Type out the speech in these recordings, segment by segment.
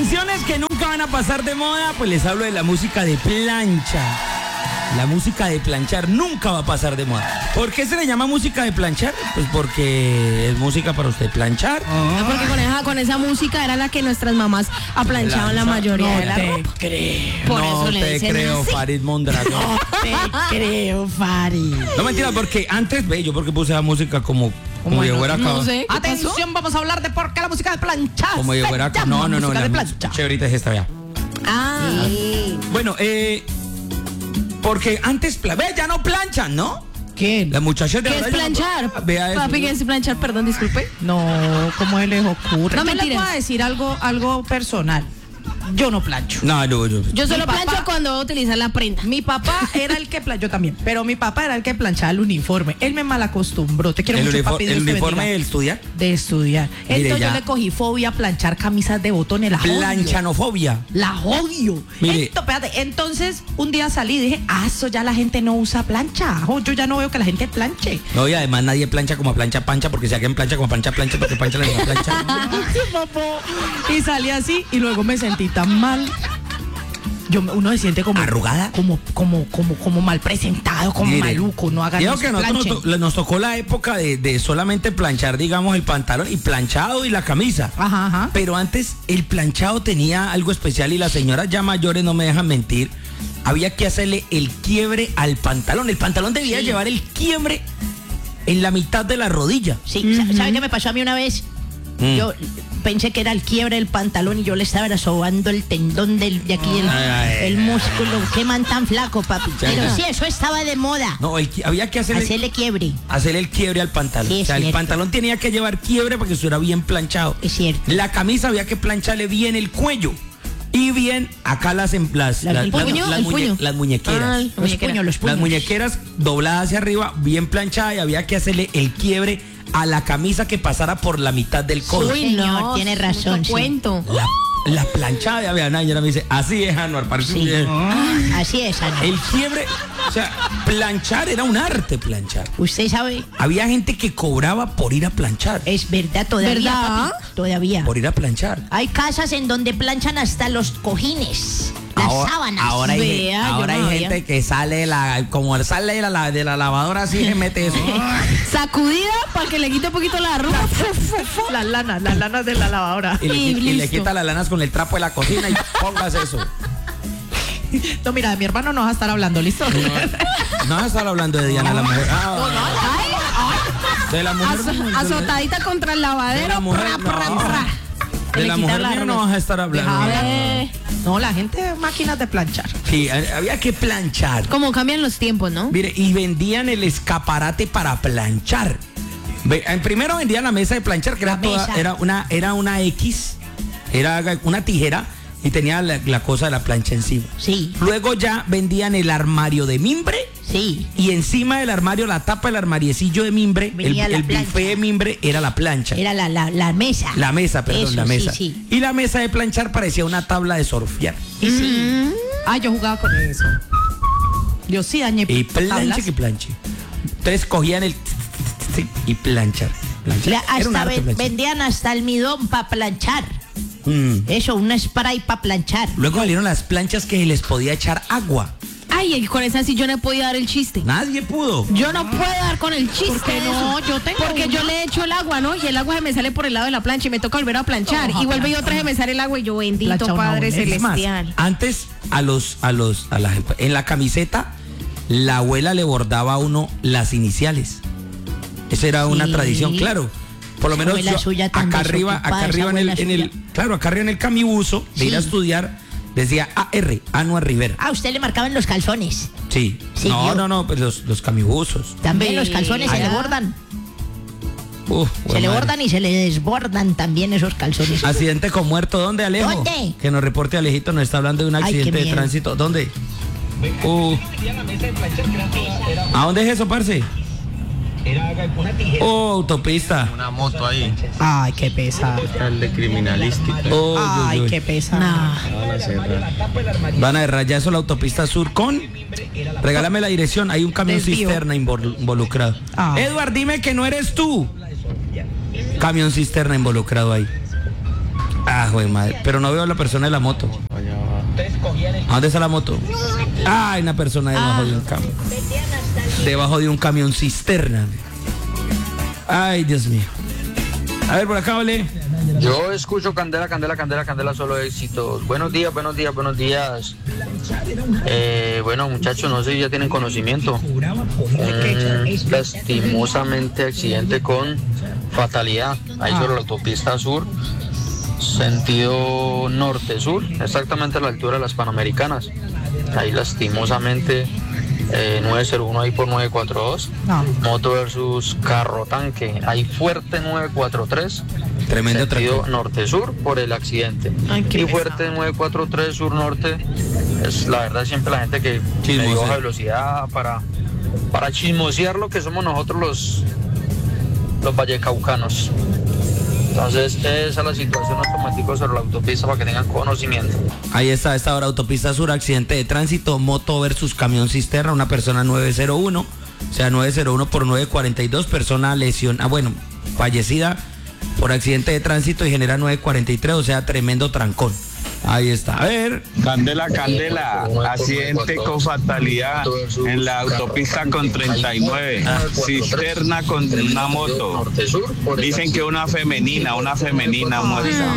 canciones que nunca van a pasar de moda, pues les hablo de la música de plancha. La música de planchar nunca va a pasar de moda. ¿Por qué se le llama música de planchar? Pues porque es música para usted planchar. No, porque con esa música era la que nuestras mamás aplanchaban la mayoría de la ropa. Por eso le te dicen creo, así. Farid Mondragón. No te creo, Farid. No, mentira, porque antes, ve, yo porque puse la música como yo fuera acá. No sé. ¿Qué Atención, pasó? vamos a hablar de por qué la música de planchar. Como yo fuera acá. No, música de la plancha. chéverita es esta, vea. Ah, Bueno, porque antes, ve, ya no planchan, ¿no? ¿Quién? Las muchachas de ¿qué ahora es ya no- planchar? Vea eso. Papi, ¿qué es planchar? Perdón, disculpe. No, ¿cómo se les ocurre? No, yo les mentiras. voy a decir algo personal. Yo no plancho. No, Yo solo Mi papá- plancho cuando voy a utilizar la prenda. Mi papá era el que planchó, yo también, pero mi papá era el que planchaba el uniforme. Él me malacostumbró. Te quiero mucho, papi. Dios el te uniforme bendiga. del estudiar. De estudiar. Mire, Entonces ya. yo le cogí fobia a planchar camisas de botones. La odio. Planchanofobia. La odio. Mire. Espérate, entonces un día salí y dije, eso ya la gente no usa plancha. Yo ya no veo que la gente planche. No, y además nadie plancha como plancha pancha, porque si alguien plancha como plancha, porque plancha la misma plancha. Y salí así y luego me sentí tan mal. Uno se siente como ¿Arrugada? como mal presentado, como Mire, maluco, no hagan digo eso, que a nosotros planchen. nos tocó la época de solamente planchar, digamos, el pantalón y planchado y la camisa. Ajá. Pero antes el planchado tenía algo especial y las señoras ya mayores no me dejan mentir. Había que hacerle el quiebre al pantalón. El pantalón debía llevar el quiebre en la mitad de la rodilla. Sí, ¿sabe qué me pasó a mí una vez? Yo pensé que era el quiebre del pantalón y yo le estaba sobando el tendón de aquí, el músculo. Qué man tan flaco, papi. Ya, Pero ya. sí, eso estaba de moda. No, había que Hacerle quiebre. hacerle el quiebre al pantalón. Sí, es o sea, el cierto. pantalón tenía que llevar quiebre para que estuviera bien planchado. Es cierto. La camisa había que plancharle bien el cuello. Y bien, acá las ¿El puño? ¿El puño? las muñequeras. Ah, Los muñequera. puños, los puños. Las muñequeras dobladas hacia arriba, bien planchadas, y había que hacerle el quiebre a la camisa que pasara por la mitad del codo. Uy, señor, tiene razón, mucho sí. cuento. La planchada, vean, Añera me dice, así es, Anuar, parece Sí. un- Así es, Ana. El quiebre, o sea, planchar era un arte, planchar. Usted sabe, Había gente que cobraba por ir a planchar, es verdad todavía, ¿Verdad? papi. Todavía. por ir a planchar. Hay casas en donde planchan hasta los cojines, las sábanas. Ahora hay, Vea, yo ahora no hay sabía. gente que sale, como sale de la lavadora, así se mete eso. Sacudida para que le quite un poquito la arruga. Las lanas de la lavadora. Y le, Y y le listo. quita las lanas con el trapo de la cocina y pongas eso. No, mira, de mi hermano no vas a estar hablando, ¿listo? No vas a estar hablando de Diana, la mujer. De la mujer. Azotadita contra el De lavadero. la mujer, pra, pra, no. pra. De Le la quita mujer la mía no arruga. vas a estar hablando. A ver, No, la gente máquinas de planchar. Sí, había que planchar. cómo cambian los tiempos, ¿no? Mire, y vendían el escaparate para planchar. Primero vendían la mesa de planchar, que La mesa. era una X, era una tijera y tenía la cosa de la plancha encima. Sí, Luego ya vendían el armario de mimbre sí. y encima del armario, la tapa del armariecillo de mimbre, Venía la el plancha. buffet de mimbre era la plancha. Era la mesa. La mesa, perdón, Eso, la mesa. Sí, sí. Y la mesa de planchar parecía una tabla de surfear. Y sí. Yo jugaba con eso. Yo sí dañé Y planche tablas. que planche. Entonces cogían el y planchar. Planchar. Era un Hasta arte planchar. vendían hasta almidón para planchar. Eso, un spray para planchar. Luego salieron las planchas que les podía echar agua. Ay, y con esa sí yo no he podido dar el chiste. Nadie pudo. Yo no puedo dar con el chiste. ¿Por qué de no? eso. Yo tengo Porque una. yo le echo el agua, ¿no? Y el agua se me sale por el lado de la plancha y me toca volver a planchar. Ojalá. Y vuelve y otra se me sale el agua y yo, bendito Plancha una Padre boleta. Es más, Celestial. antes en la camiseta, la abuela le bordaba a uno las iniciales. Esa era una Sí. tradición, claro. Por lo Esa menos abuela suya tan acá arriba desocupada, esa en el, abuela suya. acá arriba en el camibuso de ir a Sí. estudiar, decía AR, Anuar Rivera. Usted le marcaban los calzones. Sí. Sí, No, yo. no, pues los camibusos. También Ve, los calzones se le allá. bordan. Uf, Se le madre. bordan y se le desbordan también esos calzones. Accidente con muerto, ¿dónde, Alejo? ¿Dónde? Que nos reporte Alejito, nos está hablando de un Ay, accidente qué de miedo. tránsito. ¿Dónde? ¿A dónde es eso, parce? Autopista. Una moto ahí, Ay, qué pesa. el de criminalística. Oh, Ay, uy, uy. qué pesa. Van a cerrar. Van a rayar eso la autopista sur con. Regálame la dirección, hay un camión Desvío. cisterna involucrado. Ah. Edward, dime que no eres tú. Camión cisterna involucrado ahí. Ah, güey, madre. Pero no veo a la persona de la moto. Allá va. ¿A dónde está la moto? Hay una persona debajo de un camión. Debajo de un camión cisterna. Ay, Dios mío. A ver, por acá, vale. Yo escucho Candela, Candela, Candela, Candela, solo éxitos. Buenos días, buenos días, buenos días. Bueno, muchachos, no sé si ya tienen conocimiento. Lastimosamente accidente con fatalidad. Ahí sobre la autopista sur, sentido norte-sur, exactamente a la altura de las Panamericanas. Ahí lastimosamente 901 ahí por 942. No. Moto versus carro tanque. Ahí fuerte 943. Tremendo Sentido trancón. norte-sur por el accidente. Ay, qué Y pesado. fuerte 943 sur-norte. Es la verdad siempre la gente que me dio baja velocidad para chismosear lo que somos nosotros los vallecaucanos. Entonces esa es la situación automática sobre la autopista para que tengan conocimiento. Ahí está, a esta hora autopista sur, accidente de tránsito, moto versus camión cisterna, una persona 901, o sea 901 por 942, persona fallecida por accidente de tránsito y genera 943, o sea tremendo trancón. Ahí está, a ver. Candela, Candela, accidente con fatalidad en la autopista con 39, cisterna con una moto. Dicen que una femenina muerta.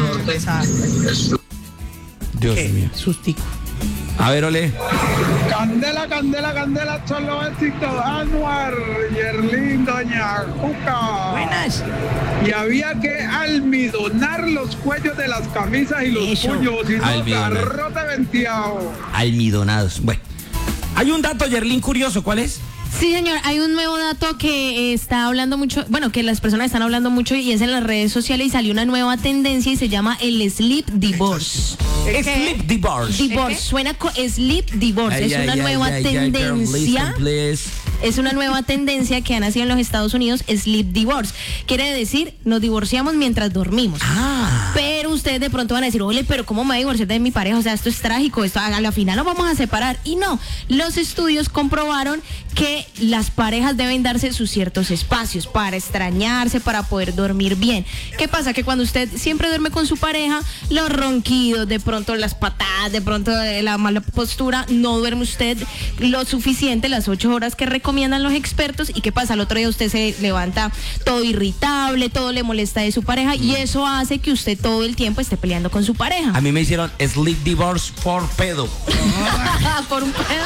Dios mío. Sustico. A ver, ole. Candela, Candela, Candela, solo éxito. Anuar, Yerlin, Doña Juca. Buenas. Y había que almidonar los cuellos de las camisas y los Eso. puños, y no Almidonar. garrote venteado. Almidonados. Bueno, hay un dato, Yerlin, curioso, ¿cuál es? Sí, señor, hay un nuevo dato que está hablando mucho, bueno, que las personas están hablando mucho y es en las redes sociales y salió una nueva tendencia y se llama el sleep divorce. Sleep divorce. Divorce, suena sleep divorce, es una nueva tendencia. Es una nueva tendencia que ha nacido en los Estados Unidos, sleep divorce. Quiere decir, nos divorciamos mientras dormimos. Pero ustedes de pronto van a decir, oye, pero ¿cómo me voy a divorciar de mi pareja? O sea, esto es trágico, esto a la final nos vamos a separar. Y no, los estudios comprobaron que las parejas deben darse sus ciertos espacios para extrañarse, para poder dormir bien. ¿Qué pasa? Que cuando usted siempre duerme con su pareja, los ronquidos, de pronto las patadas, de pronto la mala postura, no duerme usted lo suficiente, las 8 horas que recomiendan los expertos. ¿Y qué pasa? Al otro día usted se levanta todo irritable, todo le molesta de su pareja y eso hace que usted todo el tiempo esté peleando con su pareja. A mí me hicieron sleep divorce por pedo. Por un pedo.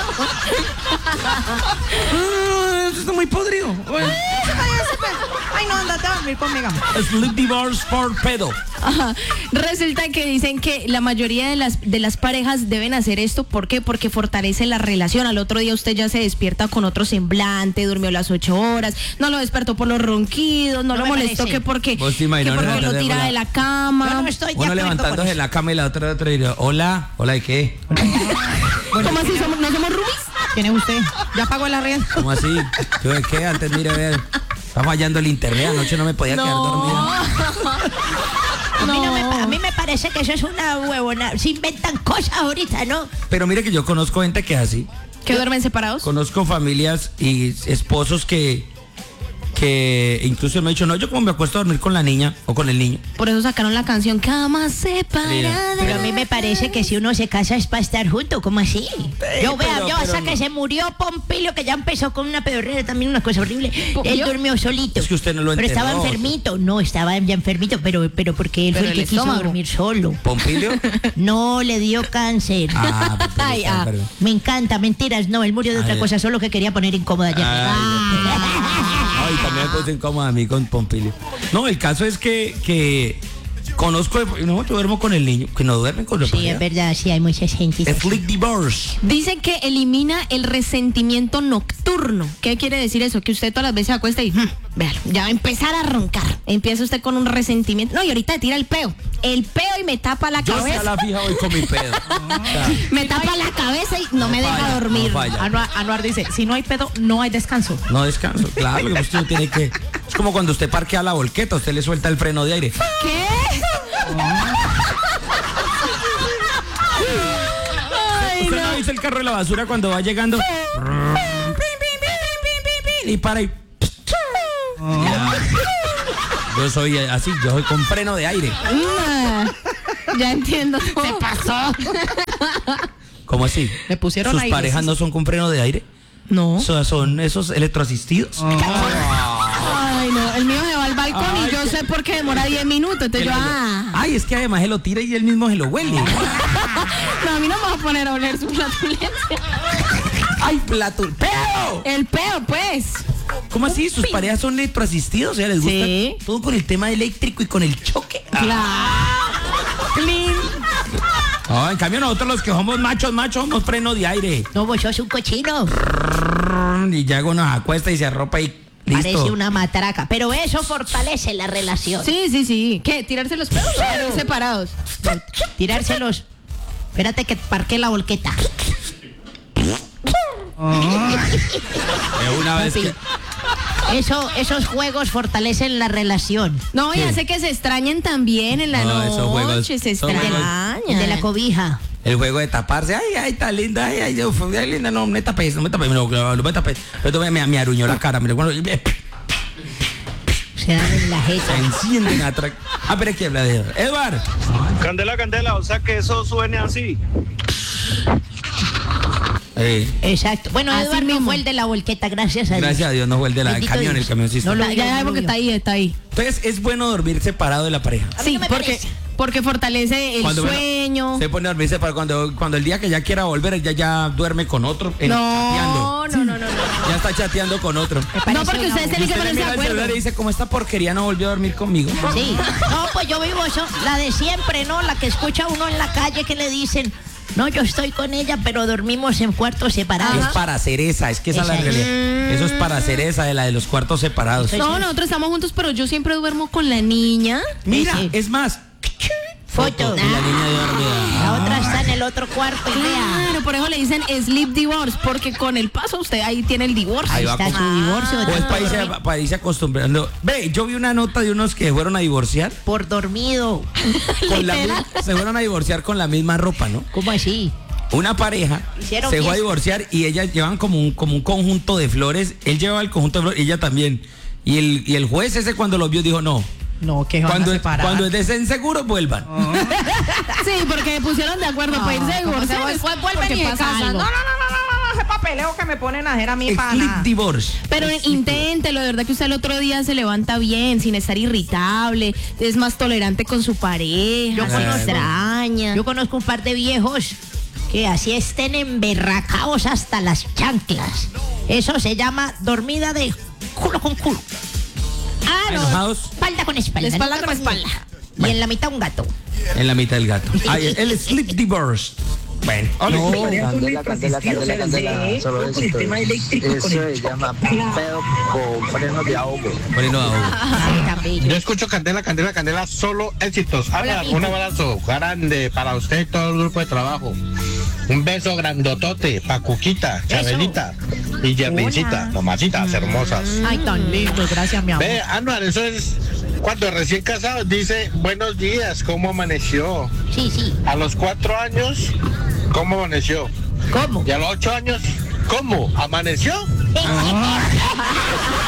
Eso está muy podrido. Bueno. Ay, no, andate a dormir conmigo. Sleep divorce por pedo. Ajá. Resulta que dicen que la mayoría de las parejas deben hacer esto. ¿Por qué? Porque fortalece la relación. Al otro día usted ya se despierta con otro semblante, durmió las 8 horas, no lo despertó por los ronquidos, no lo me molestó parece. que porque, ¿Vos te imaginas que porque una lo tarde tira con la- de la cama. Yo no estoy de Uno acuerdo con levantándose eso. en la cama y la otra y diría, hola, hola, ¿de qué? ¿Cómo así? ¿No somos rubis? ¿Quién es usted? ¿Ya pagó el arriendo? ¿Cómo así? ¿Yo de qué? Antes, mire, ver, está fallando el internet, anoche no me podía quedar dormida. A mí me parece que eso es una huevona. Se inventan cosas ahorita, ¿no? Pero mire que yo conozco gente que es así. ¿Que duermen separados? Conozco familias y esposos que incluso me han dicho, no, yo como me acuesto a dormir con la niña o con el niño. Por eso sacaron la canción Cama Separada. Pero a mí me parece que si uno se casa es para estar junto, ¿cómo así? Yo pero hasta no. que se murió Pompilio, que ya empezó con una pedorrera, también una cosa horrible. Él durmió solito. Es que usted no lo Pero estaba enterró. enfermito. No, estaba ya enfermito, pero porque él Pero fue el que el quiso estómago. dormir solo. ¿Pompilio? No, le dio cáncer. Ay, perdón. Me encanta, mentiras, no, él murió de otra Ay. cosa, solo que quería poner incómoda ya. Ay, también me puse incómoda a mí con Pompilio. No, el caso es que conozco, no, yo duermo con el niño, que no duermen con los Sí, es verdad, sí, hay mucha gente. Sleep divorce. Dicen que elimina el resentimiento nocturno. ¿Qué quiere decir eso? Que usted todas las veces se acuesta y, véalo, ya va a empezar a roncar. Empieza usted con un resentimiento. No, y ahorita tira el peo. El peo y me tapa la Yo sí a cabeza. la fija voy con mi pedo. O sea, Me tapa la cabeza y no me deja falla, dormir. no falla. Anuar dice, si no hay pedo, no hay descanso. No descanso, claro, que usted no tiene que. Es como cuando usted parquea la volqueta, usted le suelta el freno de aire. ¿Qué? Ay, ¿Usted no. no dice el carro de la basura cuando va llegando? Y para y. Ya. Yo soy así, yo soy con freno de aire. Ya entiendo. ¿Qué pasó? ¿Cómo así? Le pusieron ¿Sus aire, parejas sí. no son con freno de aire? No. ¿Son esos electroasistidos? Ay, no. El mío se va al balcón y yo sé por qué demora 10 minutos. Entonces yo, Ay, es que además se lo tira y él mismo se lo huele. No, a mí no me va a poner a oler su flatulencia. ¡Ay, ¡peo! El peo, pues. ¿Cómo así? ¿Sus parejas son electroasistidos? O sea, ¿les gusta Sí. todo con el tema eléctrico y con el choque? Clean. No, en cambio nosotros los que somos machos, somos freno de aire. No, vos sos un cochino. Y ya uno se acuesta y se arropa y listo. Parece una matraca. Pero eso fortalece la relación. Sí. ¿Qué? ¿Tirarse los pedos? O separados. Tirárselos. Espérate que parque la volqueta. Una vez Papi, que... esos juegos fortalecen la relación. No, y hace que se extrañen también en la No, esos juegos noche. Se son juegos- extrañan. El de la cobija. El juego de taparse, ay, está linda, ay, linda, no me tapes, no me tapes. Pero me aruñó la cara, mira, cuando Se dan en la se jeta. encienden atrás. Pero es que habla de Eduard. Candela, o sea que eso suene así. Exacto. Bueno, Así Eduardo mismo. fue el de la volqueta, gracias a Dios. Gracias a Dios, no fue el del Bendito camión, Dios. el camioncito. No lo- Ya, porque está ahí. Entonces, es bueno dormir separado de la pareja. A mí Sí, no me parece. porque fortalece el Cuando, bueno, sueño. se pone a dormir separado. Cuando el día que ya quiera volver, ella ya duerme con otro. Chateando. No. Ya está chateando con otro. No, porque ustedes Y tienen que usted le ponerse de mira el celular acuerdo. y dice, como esta porquería no volvió a dormir conmigo. Sí. No, pues yo vivo eso, la de siempre, ¿no? La que escucha uno en la calle que le dicen, no, yo estoy con ella, pero dormimos en cuartos separados. Es para hacer esa, es que esa es la Esa es. realidad. Eso es para hacer esa, de la de los cuartos separados. No, nosotros estamos juntos, pero yo siempre duermo con la niña. Mira, Sí. es más. Foto. Y la niña dormida. La otra está en el otro cuarto y vea. Claro, por eso le dicen sleep divorce, porque con el paso usted ahí tiene el divorcio. Ahí va Está con- su divorcio. O es por para irse acostumbrando. Ve, yo vi una nota de unos que fueron a divorciar. por dormido. Con la se fueron a divorciar con la misma ropa, ¿no? ¿Cómo así? Una pareja Hicieron se fue a fiesta. divorciar y ellas llevan como un conjunto de flores. Él llevaba el conjunto de flores y ella también. Y el juez ese cuando los vio dijo, no. No, que van a separar. Cuando es de inseguro, vuelvan. Sí, porque pusieron de acuerdo para irse a divorciar. Después vuelven y se casan. No, ese papeleo que me ponen a hacer a mí para Split nada. divorce. Pero inténtelo, de verdad que usted el otro día se levanta bien, sin estar irritable, es más tolerante con su pareja, Yo se conozco- extraña. Yo conozco un par de viejos que así estén emberracados hasta las chanclas. Eso se llama dormida de culo con culo. Ah, no. Enojados. Espalda con espalda. De espalda nunca con espalda. Y en la mitad un gato. En la mitad del gato. Ay, el sleep divorce. Bueno. Candela, solo éxito. Eso se llama pedo con frenos de ahogo. Bueno, Ay, tan bello. Yo escucho Candela, solo éxitos. Habla, mijo. un abrazo grande para usted y todo el grupo de trabajo. Un beso grandotote para Cuquita, Chabelita y Jerrincita, mamacitas hermosas. Ay, tan lindo, gracias, mi amor. Ve, Anuar, eso es cuando recién casado dice buenos días, ¿cómo amaneció? Sí, sí. A los 4 años, ¿cómo amaneció? ¿Cómo? Y a los 8 años, ¿cómo amaneció?